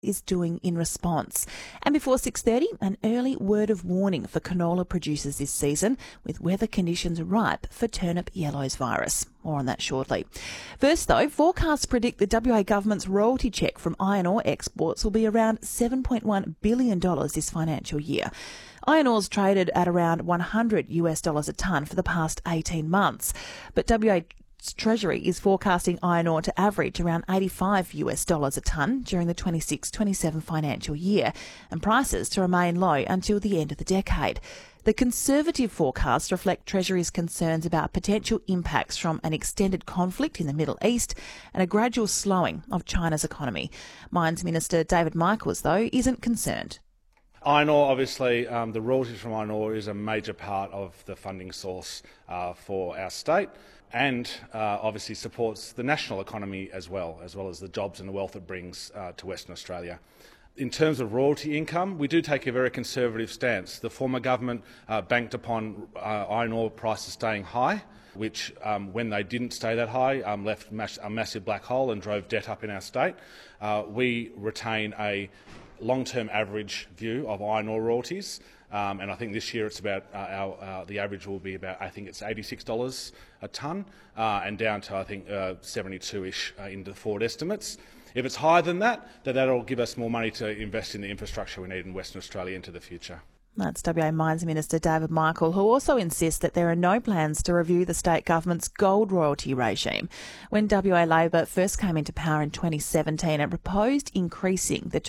is doing in response. And before 6:30, an early word of warning for canola producers this season, with weather conditions ripe for turnip yellows virus. More on that shortly. First though, forecasts predict the WA government's royalty cheque from iron ore exports will be around $7.1 billion this financial year. Iron ore's traded at around $100 a tonne for the past 18 months, but WA Treasury is forecasting iron ore to average around $85 a tonne during the 26-27 financial year, and prices to remain low until the end of the decade. The conservative forecasts reflect Treasury's concerns about potential impacts from an extended conflict in the Middle East and a gradual slowing of China's economy. Mines Minister David Michaels, though, isn't concerned. Iron ore, obviously, the royalties from iron ore is a major part of the funding source for our state, and obviously supports the national economy as well as the jobs and the wealth it brings to Western Australia. In terms of royalty income, we do take a very conservative stance. The former government banked upon iron ore prices staying high, which, when they didn't stay that high, left a massive black hole and drove debt up in our state. We retain a long-term average view of iron ore royalties, and I think this year it's about the average will be about, I think it's $86 a tonne, and down to I think 72-ish in the forward estimates. If it's higher than that, then that'll give us more money to invest in the infrastructure we need in Western Australia into the future. That's WA Mines Minister David Michael, who also insists that there are no plans to review the state government's gold royalty regime. When WA Labor first came into power in 2017, it proposed increasing the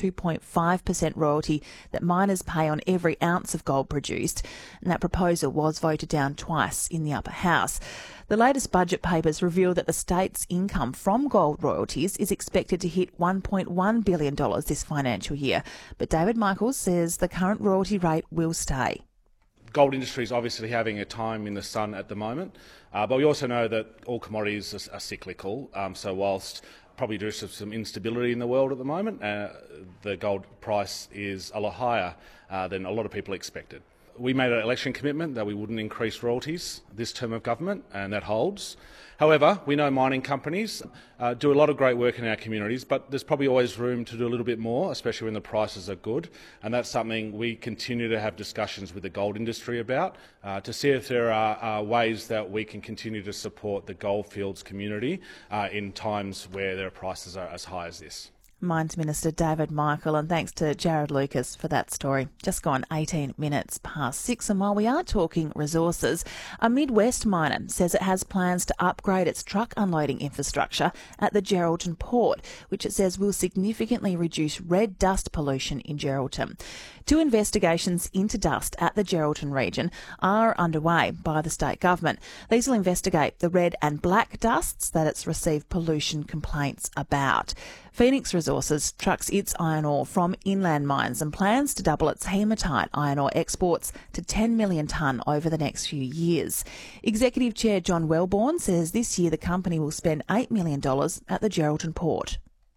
2.5% royalty that miners pay on every ounce of gold produced, and that proposal was voted down twice in the upper house. The latest budget papers reveal that the state's income from gold royalties is expected to hit $1.1 billion this financial year. But David Michaels says the current royalty rate will stay. Gold industry is obviously having a time in the sun at the moment, but we also know that all commodities are cyclical. So whilst probably due to some instability in the world at the moment, the gold price is a lot higher than a lot of people expected. We made an election commitment that we wouldn't increase royalties this term of government, and that holds. However, we know mining companies do a lot of great work in our communities, but there's probably always room to do a little bit more, especially when the prices are good. And that's something we continue to have discussions with the gold industry about, to see if there are ways that we can continue to support the goldfields community in times where their prices are as high as this. Mines Minister David Michael, and thanks to Jared Lucas for that story. Just gone 18 minutes past 6, and while we are talking resources, a Midwest miner says it has plans to upgrade its truck unloading infrastructure at the Geraldton Port, which it says will significantly reduce red dust pollution in Geraldton. 2 investigations into dust at the Geraldton region are underway by the state government. These will investigate the red and black dusts that it's received pollution complaints about. Phoenix Resources trucks its iron ore from inland mines and plans to double its hematite iron ore exports to 10 million tonne over the next few years. Executive Chair John Wellborn says this year the company will spend $8 million at the Geraldton Port.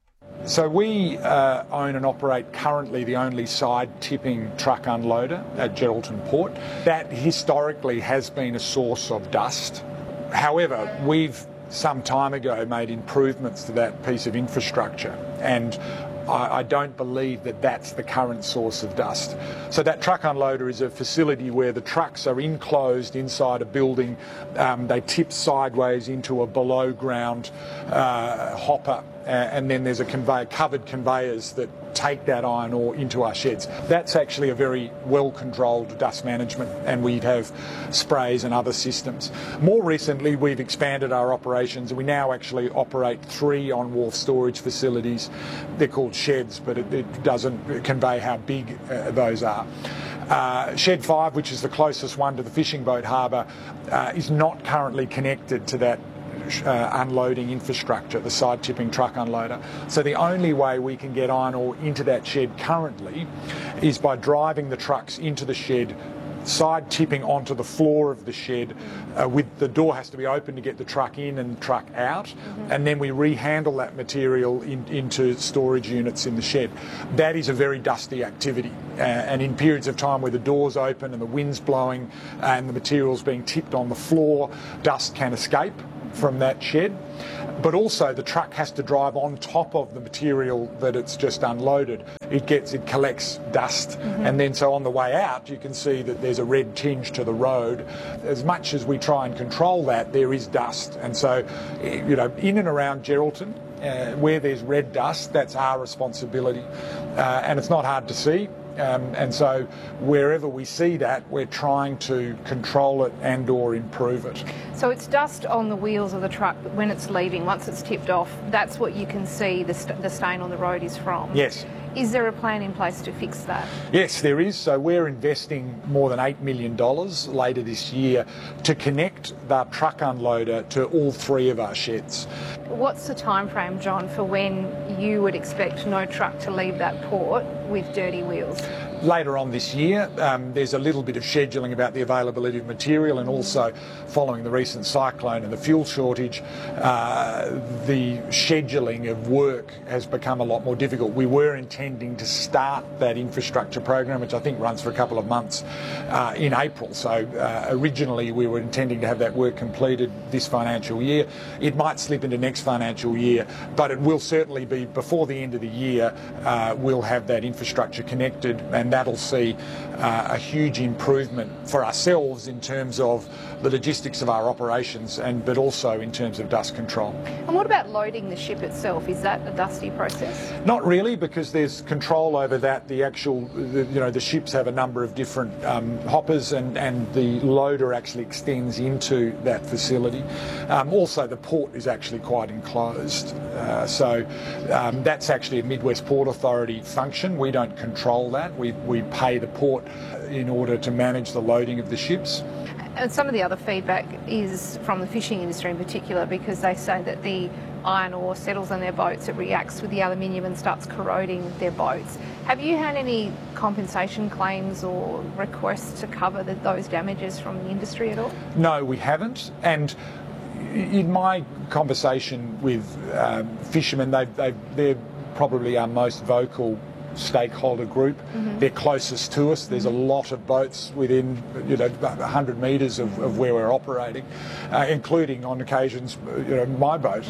So we own and operate currently the only side-tipping truck unloader at Geraldton Port. That historically has been a source of dust. However, we've some time ago made improvements to that piece of infrastructure, and I don't believe that that's the current source of dust. So that truck unloader is a facility where the trucks are enclosed inside a building. They tip sideways into a below-ground hopper, and then there's covered conveyors that take that iron ore into our sheds. That's actually a very well-controlled dust management, and we have sprays and other systems. More recently, we've expanded our operations. We now actually operate 3 on-wharf storage facilities. They're called sheds, but it doesn't convey how big those are. Shed 5, which is the closest one to the fishing boat harbour, is not currently connected to that unloading infrastructure, the side tipping truck unloader. So the only way we can get iron ore into that shed currently is by driving the trucks into the shed, side tipping onto the floor of the shed, with the door has to be open to get the truck in and truck out, and then we rehandle that material into storage units in the shed. That is a very dusty activity, and in periods of time where the door's open and the wind's blowing and the material's being tipped on the floor, dust can escape. from that shed. But also the truck has to drive on top of the material that it's just unloaded. It collects dust, and then so on the way out you can see that there's a red tinge to the road. As much as we try and control that, there is dust, and so in and around Geraldton, where there's red dust, that's our responsibility, and it's not hard to see. And so wherever we see that, we're trying to control it and or improve it. So it's dust on the wheels of the truck, but when it's leaving, once it's tipped off, that's what you can see the stain on the road is from? Yes. Is there a plan in place to fix that? Yes, there is. So we're investing more than $8 million later this year to connect the truck unloader to all 3 of our sheds. What's the time frame, John, for when you would expect no truck to leave that port with dirty wheels? Later on this year, there's a little bit of scheduling about the availability of material, and also following the recent cyclone and the fuel shortage, the scheduling of work has become a lot more difficult. We were intending to start that infrastructure program, which I think runs for a couple of months, in April. So originally we were intending to have that work completed this financial year. It might slip into next financial year, but it will certainly be before the end of the year. We'll have that infrastructure connected, and that'll see a huge improvement for ourselves in terms of the logistics of our operations, but also in terms of dust control. And what about loading the ship itself? Is that a dusty process? Not really, because there's control over that. The ships have a number of different hoppers, and the loader actually extends into that facility. Also, the port is actually quite enclosed, so that's actually a Mid West Port Authority function. We don't control that. We pay the port in order to manage the loading of the ships. And some of the other feedback is from the fishing industry in particular, because they say that the iron ore settles on their boats, it reacts with the aluminium and starts corroding their boats. Have you had any compensation claims or requests to cover those damages from the industry at all? No, we haven't. And in my conversation with fishermen, they're probably our most vocal stakeholder group. They're closest to us. There's a lot of boats within 100 metres of where we're operating, including on occasions my boat.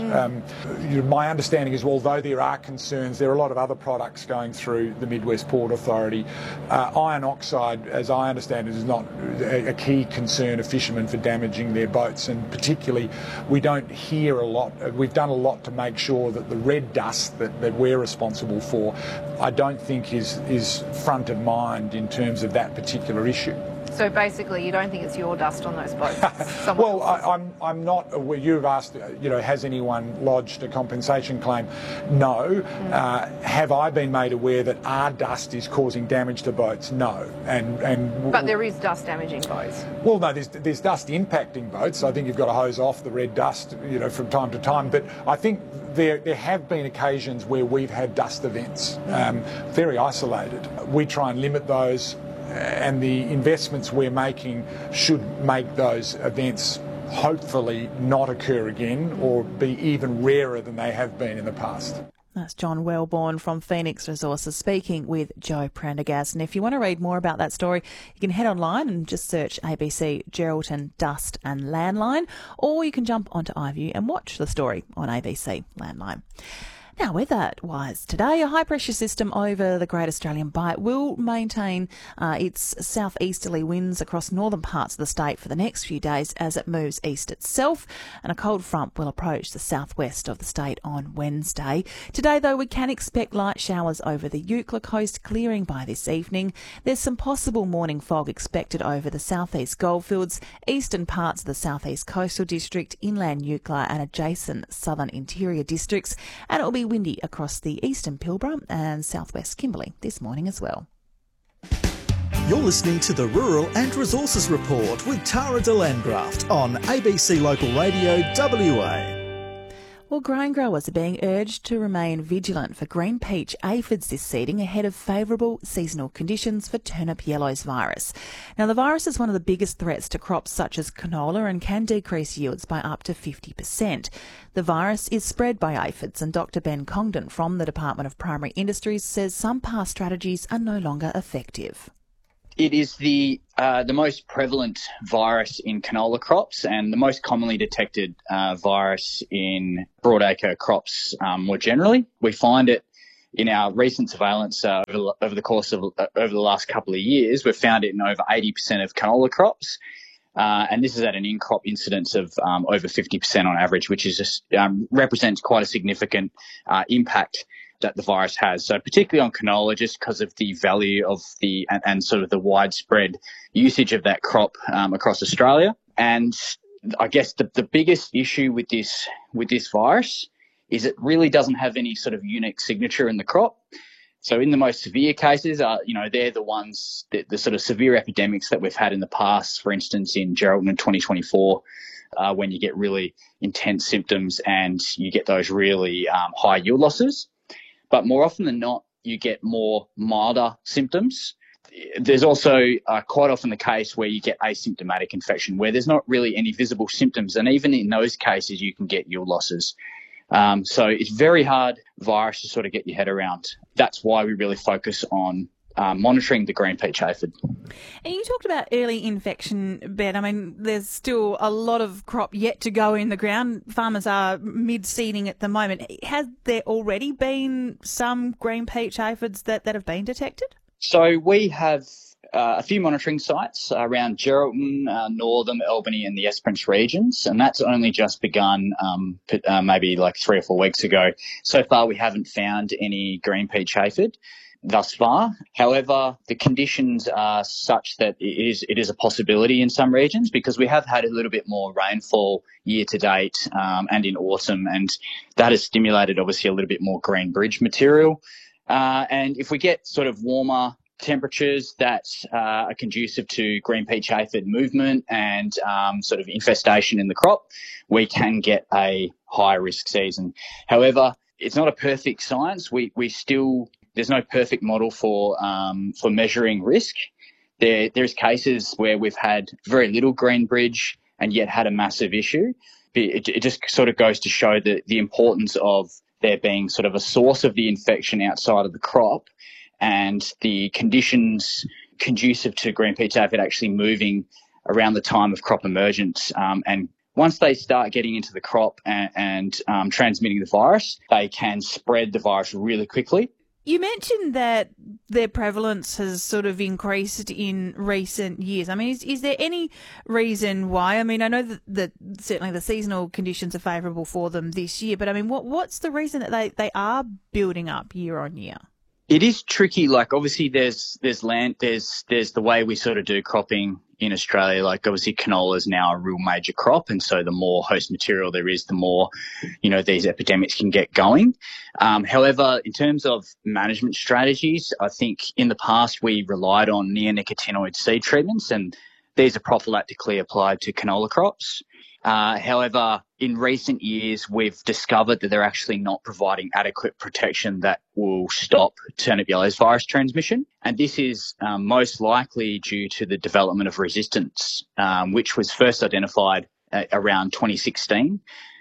My understanding is, although there are concerns, there are a lot of other products going through the Mid West Port Authority. Iron oxide, as I understand it, is not a key concern of fishermen for damaging their boats, and particularly we don't hear a lot. We've done a lot to make sure that the red dust that we're responsible for, I don't think is front of mind in terms of that particular issue. So basically, you don't think it's your dust on those boats? Well, I'm not aware. You've asked, has anyone lodged a compensation claim? No. Have I been made aware that our dust is causing damage to boats? No. But there is dust damaging boats. Well, no, there's dust impacting boats. I think you've got to hose off the red dust, from time to time. But I think there have been occasions where we've had dust events, very isolated. We try and limit those, and the investments we're making should make those events hopefully not occur again, or be even rarer than they have been in the past. That's John Wellborn from Phoenix Resources speaking with Joe Prendergast. And if you want to read more about that story, you can head online and just search ABC Geraldton Dust and Landline, or you can jump onto iView and watch the story on ABC Landline. Now, weather-wise today, a high-pressure system over the Great Australian Bight will maintain its southeasterly winds across northern parts of the state for the next few days as it moves east itself, and a cold front will approach the southwest of the state on Wednesday. Today, though, we can expect light showers over the Eucla coast, clearing by this evening. There's some possible morning fog expected over the southeast goldfields, eastern parts of the southeast coastal district, inland Eucla and adjacent southern interior districts, and it will be windy across the eastern Pilbara and southwest Kimberley this morning as well. You're listening to the Rural and Resources Report with Tara de Landgraft on ABC Local Radio WA. Well, grain growers are being urged to remain vigilant for green peach aphids this seeding ahead of favourable seasonal conditions for turnip yellows virus. Now, the virus is one of the biggest threats to crops such as canola and can decrease yields by up to 50%. The virus is spread by aphids, and Dr Ben Congdon from the Department of Primary Industries says some past strategies are no longer effective. It is the most prevalent virus in canola crops and the most commonly detected virus in broadacre crops more generally. We find it in our recent surveillance over the course of over the last couple of years. We've found it in over 80% of canola crops. And this is at an in-crop incidence of over 50% on average, which is just represents quite a significant impact that the virus has. So particularly on canola, just because of the value of and sort of the widespread usage of that crop across Australia. And I guess the biggest issue with this virus is it really doesn't have any sort of unique signature in the crop. So in the most severe cases, they're the ones, the sort of severe epidemics that we've had in the past, for instance, in Geraldton in 2024, when you get really intense symptoms and you get those really high yield losses. But more often than not, you get more milder symptoms. There's also quite often the case where you get asymptomatic infection, where there's not really any visible symptoms. And even in those cases, you can get yield losses. So it's very hard virus to sort of get your head around. That's why we really focus on monitoring the green peach aphid. And you talked about early infection, Ben. I mean, there's still a lot of crop yet to go in the ground. Farmers are mid-seeding at the moment. Has there already been some green peach aphids that have been detected? So we have a few monitoring sites around Geraldton, Northam, Albany and the Esperance regions, and that's only just begun maybe like 3 or 4 weeks ago. So far we haven't found any green peach aphid thus far. However, the conditions are such that it is a possibility in some regions, because we have had a little bit more rainfall year to date and in autumn, and that has stimulated obviously a little bit more green bridge material. And if we get sort of warmer temperatures that are conducive to green peach aphid movement and sort of infestation in the crop, we can get a high risk season. However, it's not a perfect science. There's no perfect model for measuring risk. There's cases where we've had very little green bridge and yet had a massive issue. It just sort of goes to show the importance of there being sort of a source of the infection outside of the crop and the conditions conducive to green peach aphid actually moving around the time of crop emergence. And once they start getting into the crop and transmitting the virus, they can spread the virus really quickly. You mentioned that their prevalence has sort of increased in recent years. I mean, is there any reason why? I mean, I know that certainly the seasonal conditions are favourable for them this year, but I mean, what's the reason that they are building up year on year? It is tricky. Like obviously there's land, there's the way we sort of do cropping in Australia. Like obviously canola is now a real major crop. And so the more host material there is, the more, these epidemics can get going. However, in terms of management strategies, I think in the past we relied on neonicotinoid seed treatments, and these are prophylactically applied to canola crops. However, in recent years, we've discovered that they're actually not providing adequate protection that will stop turnip yellows virus transmission. And this is most likely due to the development of resistance, which was first identified around 2016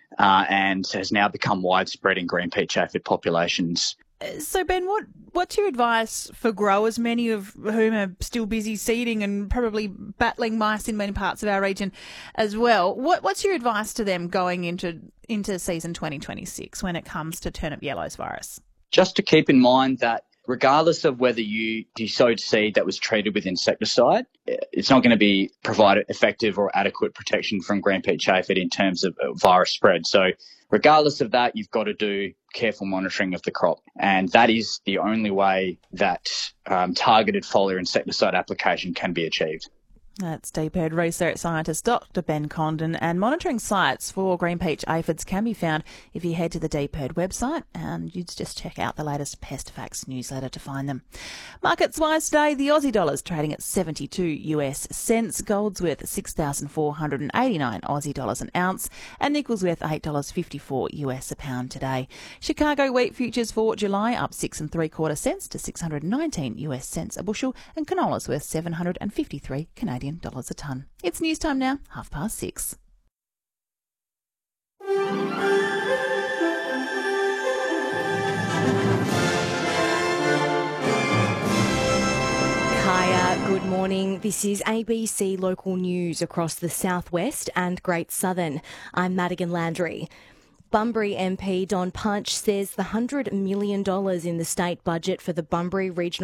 and has now become widespread in green peach aphid populations. So, Ben, what's your advice for growers, many of whom are still busy seeding and probably battling mice in many parts of our region as well? What's your advice to them going into season 2026 when it comes to turnip yellows virus? Just to keep in mind that regardless of whether you sowed seed that was treated with insecticide, it's not going to provide effective or adequate protection from green peach aphid in terms of virus spread. So regardless of that, you've got to do careful monitoring of the crop. And that is the only way that targeted foliar insecticide application can be achieved. That's Deep Erd research scientist Dr. Ben Condon, and monitoring sites for green peach aphids can be found if you head to the Deep Erd website, and you just check out the latest Pest Facts newsletter to find them. Markets-wise today, the Aussie dollar's trading at 72 US cents, gold's worth 6,489 Aussie dollars an ounce, and nickel's worth $8.54 US a pound today. Chicago wheat futures for July up 6 3/4 cents to 619 US cents a bushel, and canola's worth 753 Canadian dollars a tonne. It's news time now, 6:30. Kaya Good morning. This is ABC Local News across the southwest and Great Southern. I'm Madigan Landry. Bunbury MP Don Punch says the $100 million in the state budget for the Bunbury Regional